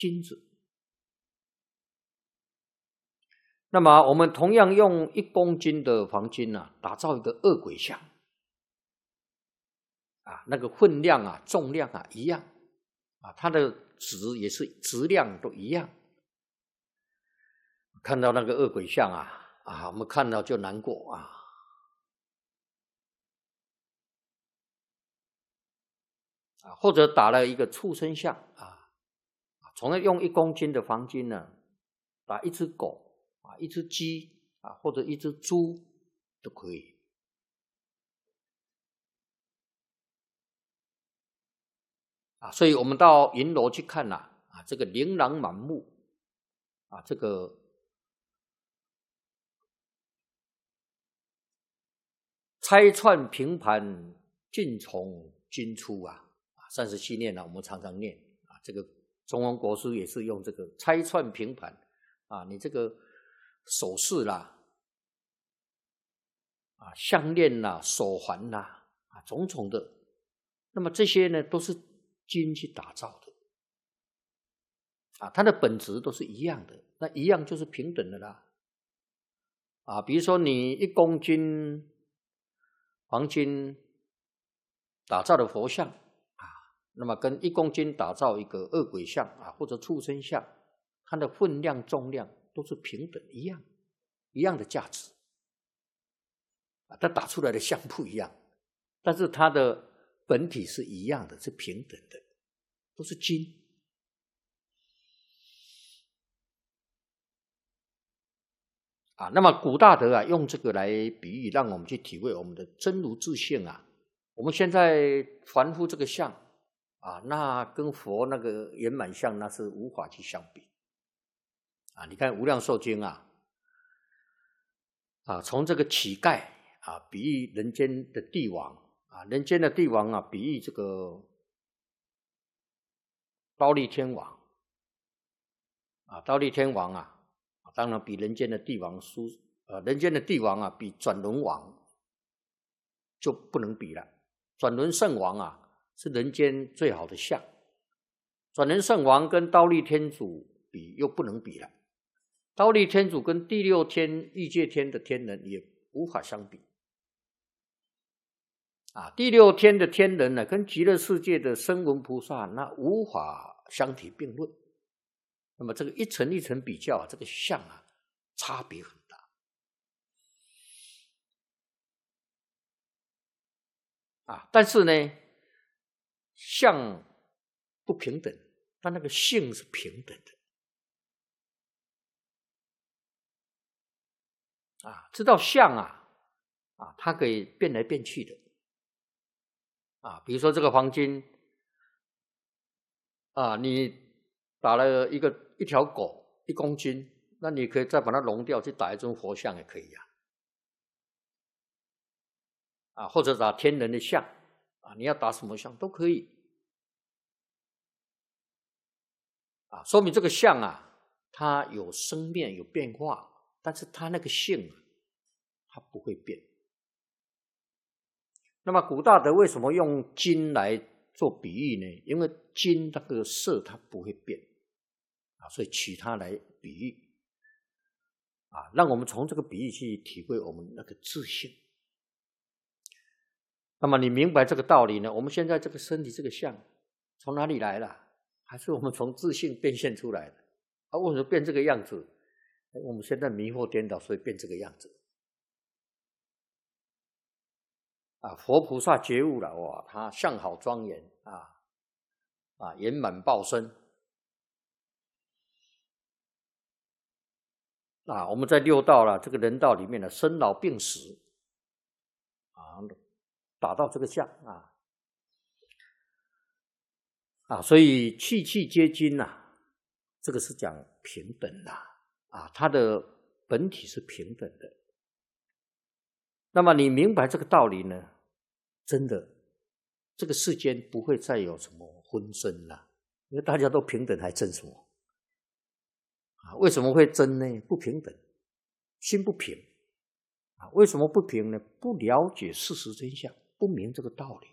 金子。那么我们同样用1公斤的黄金打造一个恶鬼像那个分量重量一样它的质也是质量都一样。看到那个恶鬼像我们看到就难过或者打了一个畜生像从而用1公斤的黄金呢，打一只狗一只鸡或者一只猪都可以。所以我们到银楼去看这个琳琅满目这个拆穿平盘，尽从金出37念我们常常念这个中文国书也是用这个拆穿平盘你这个首饰啦项链啦手环啦种种的，那么这些呢都是金去打造的它的本质都是一样的，那一样就是平等的啦比如说你1公斤黄金打造的佛像那么跟1公斤打造一个恶鬼像或者畜生像，它的分量重量都是平等一样的价值它打出来的像不一样，但是它的本体是一样的，是平等的，都是金那么古大德用这个来比喻，让我们去体会我们的真如自性我们现在凡夫这个相那跟佛那个圆满相那是无法去相比你看无量寿经从这个乞丐比喻人间的帝王人间的帝王比喻这个忉利天王忉利天王当然比人间的帝王人间的帝王比转轮王就不能比了。转轮圣王是人间最好的相，转轮圣王跟忉利天主比又不能比了。忉利天主跟第6天欲界天的天人也无法相比第6天的天人呢，跟极乐世界的声闻菩萨那无法相提并论。那么这个一层一层比较这个相差别很大但是呢相不平等，但那个性是平等的知道相它可以变来变去的比如说这个黄金你打了一条狗1公斤，那你可以再把它熔掉去打一尊佛像也可以或者打天人的像你要打什么像都可以说明这个像它有生灭有变化，但是它那个性它不会变。那么古大德为什么用金来做比喻呢？因为金那个色它不会变所以取它来比喻让我们从这个比喻去体会我们那个自性。那么你明白这个道理呢，我们现在这个身体这个相从哪里来了？还是我们从自性变现出来的为什么变这个样子？我们现在迷惑颠倒，所以变这个样子佛菩萨觉悟了哇，他相好庄严圆满报身我们在6道了这个人道里面生老病死达到这个相所以气气皆金这个是讲平等它的本体是平等的。那么你明白这个道理呢，真的这个世间不会再有什么纷争了，因为大家都平等还争什么为什么会争呢？不平等，心不平为什么不平呢？不了解事实真相，不明这个道理